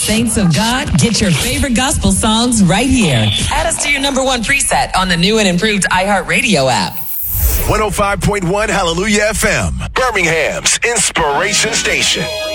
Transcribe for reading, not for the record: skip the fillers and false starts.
Saints of God, get your favorite gospel songs right here. Add us to your number one preset on the new and improved iHeartRadio app. 105.1 Hallelujah FM, Birmingham's Inspiration Station.